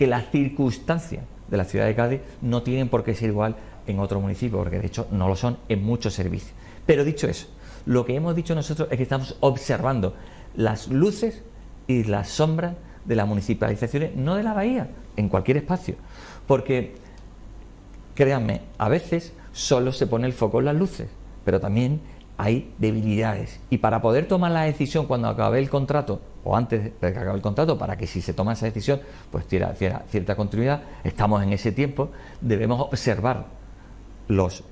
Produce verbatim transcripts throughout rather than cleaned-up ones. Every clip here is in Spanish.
que las circunstancias de la ciudad de Cádiz no tienen por qué ser igual en otro municipio, porque de hecho no lo son en muchos servicios. Pero dicho eso, lo que hemos dicho nosotros es que estamos observando las luces y las sombras de las municipalizaciones, no de la bahía, en cualquier espacio, porque créanme, a veces solo se pone el foco en las luces, pero también hay debilidades, y para poder tomar la decisión cuando acabe el contrato o antes de que acabe el contrato, para que si se toma esa decisión pues tiene cierta continuidad, estamos en ese tiempo, debemos observar los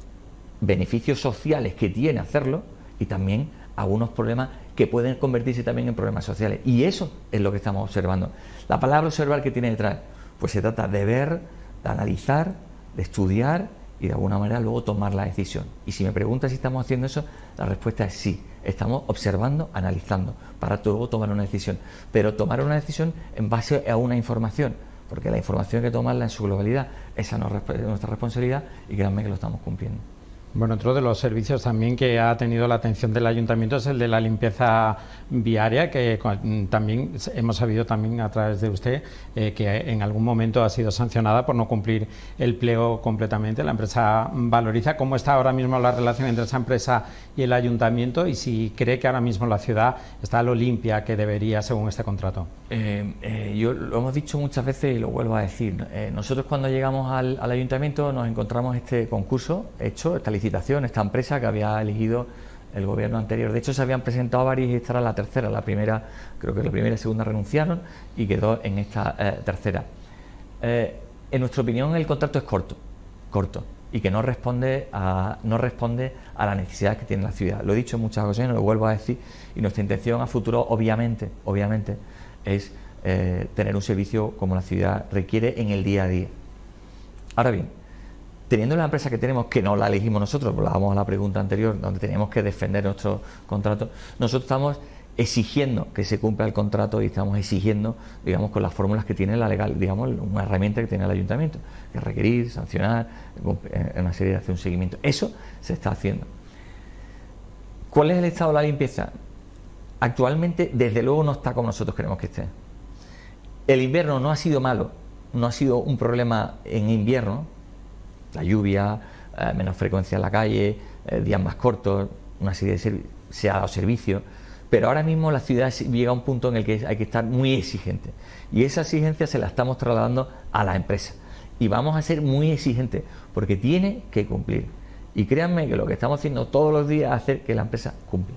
beneficios sociales que tiene hacerlo y también algunos problemas que pueden convertirse también en problemas sociales, y eso es lo que estamos observando. La palabra observar, que tiene detrás, pues se trata de ver, de analizar, de estudiar y de alguna manera luego tomar la decisión. Y si me preguntas si estamos haciendo eso, la respuesta es sí. Estamos observando, analizando, para luego tomar una decisión. Pero tomar una decisión en base a una información, porque la información hay que tomarla en su globalidad. Esa no es nuestra responsabilidad y créanme que lo estamos cumpliendo. Bueno, otro de los servicios también que ha tenido la atención del ayuntamiento es el de la limpieza viaria, que también hemos sabido también a través de usted eh, que en algún momento ha sido sancionada por no cumplir el pliego completamente. La empresa Valoriza. ¿Cómo está ahora mismo la relación entre esa empresa y el ayuntamiento, y si cree que ahora mismo la ciudad está a lo limpia que debería según este contrato? Eh, eh, yo lo hemos dicho muchas veces y lo vuelvo a decir. Eh, nosotros cuando llegamos al, al ayuntamiento nos encontramos este concurso hecho, esta licitación, esta empresa que había elegido el gobierno anterior. De hecho, se habían presentado varias y esta era la tercera. La primera, creo que la primera y segunda renunciaron y quedó en esta eh, tercera. Eh, en nuestra opinión, el contrato es corto, corto y que no responde a no responde a las necesidades que tiene la ciudad. Lo he dicho en muchas ocasiones, lo vuelvo a decir, y nuestra intención a futuro, obviamente, obviamente, es eh, tener un servicio como la ciudad requiere en el día a día. Ahora bien, teniendo la empresa que tenemos, que no la elegimos nosotros, volvamos a la pregunta anterior, donde tenemos que defender nuestro contrato, nosotros estamos exigiendo que se cumpla el contrato y estamos exigiendo, digamos, con las fórmulas que tiene la legal, digamos, una herramienta que tiene el ayuntamiento, que es requerir, sancionar, en una serie de hacer un seguimiento. Eso se está haciendo. ¿Cuál es el estado de la limpieza? Actualmente, desde luego, no está como nosotros queremos que esté. El invierno no ha sido malo, no ha sido un problema en invierno. La lluvia, eh, menos frecuencia en la calle, eh, días más cortos, una serie de se ha dado servicio, pero ahora mismo la ciudad llega a un punto en el que hay que estar muy exigente, y esa exigencia se la estamos trasladando a la empresa, y vamos a ser muy exigentes porque tiene que cumplir, y créanme que lo que estamos haciendo todos los días es hacer que la empresa cumpla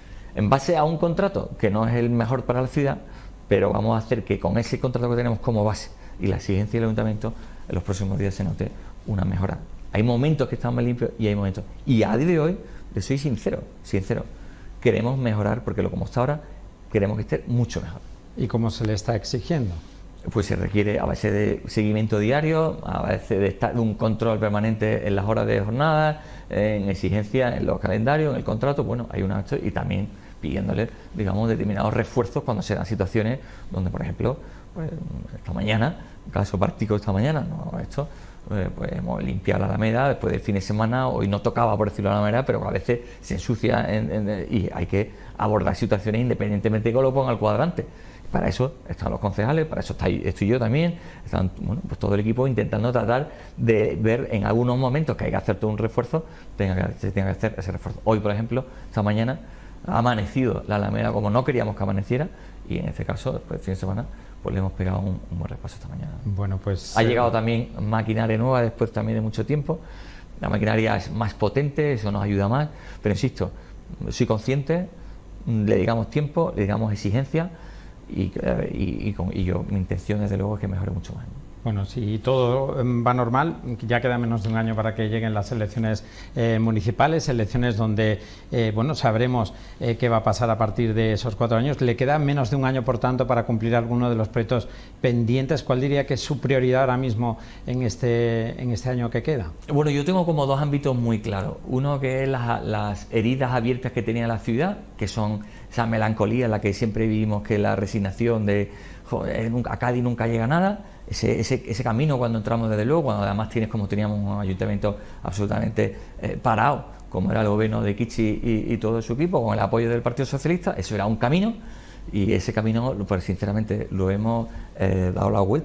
en base a un contrato que no es el mejor para la ciudad, pero vamos a hacer que con ese contrato que tenemos como base y la exigencia del ayuntamiento en los próximos días se note una mejora. Hay momentos que están más limpios y hay momentos, y a día de hoy, le soy sincero, sincero, queremos mejorar, porque lo como está ahora, queremos que esté mucho mejor. ¿Y cómo se le está exigiendo? Pues se requiere a base de seguimiento diario, a base de estar de un control permanente en las horas de jornada, en exigencia en los calendarios, en el contrato. Bueno, hay una y también pidiéndole, digamos, determinados refuerzos cuando se dan situaciones donde, por ejemplo, pues esta mañana, caso práctico esta mañana, no esto, eh, pues hemos limpiado la Alameda después del fin de semana. Hoy no tocaba, por decirlo de la manera, pero a veces se ensucia en, en, y hay que abordar situaciones independientemente de que lo ponga al cuadrante. Para eso están los concejales, para eso está, estoy yo también, están, bueno, pues todo el equipo intentando tratar de ver en algunos momentos que hay que hacer todo un refuerzo, tenga que, se tenga que hacer ese refuerzo. Hoy, por ejemplo, esta mañana ha amanecido la Alameda como no queríamos que amaneciera, y en este caso, después del fin de semana, pues le hemos pegado un, un buen repaso esta mañana. Bueno, pues ha llegado también maquinaria nueva después también de mucho tiempo. La maquinaria es más potente, eso nos ayuda más, pero insisto, soy consciente, le digamos tiempo, le digamos exigencia, y, y, y, con, y yo, mi intención desde luego es que mejore mucho más. Bueno, si todo va normal, ya queda menos de un año para que lleguen las elecciones eh, municipales, elecciones donde, eh, bueno, sabremos eh, qué va a pasar a partir de esos cuatro años. Le queda menos de un año, por tanto, para cumplir alguno de los proyectos pendientes. ¿Cuál diría que es su prioridad ahora mismo en este, en este año que queda? Bueno, yo tengo como dos ámbitos muy claros. Uno que es las, las heridas abiertas que tenía la ciudad, que son esa melancolía en la que siempre vivimos, que la resignación de joder, nunca, a Cádiz nunca llega nada. Ese, ese, ese camino cuando entramos desde luego, cuando además tienes como teníamos un ayuntamiento absolutamente eh, parado, como era el gobierno de Kichi y, y todo su equipo, con el apoyo del Partido Socialista, eso era un camino, y ese camino, pues sinceramente, lo hemos eh, dado la vuelta.